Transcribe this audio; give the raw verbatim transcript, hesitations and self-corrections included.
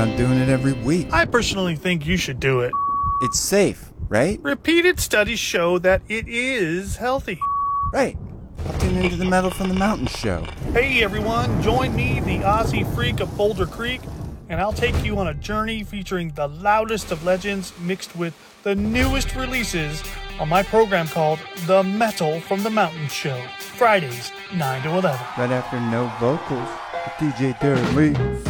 around doing it every week. I personally think you should do it. It's safe, right? Repeated studies show that it is healthy. Right. I'll tune into the Metal from the Mountain show. Hey everyone, join me, the Aussie freak of Boulder Creek, and I'll take you on a journey featuring the loudest of legends mixed with the newest releases on my program called The Metal from the Mountain Show, Fridays, nine to eleven. Right after No Vocals with D J Derek Lee.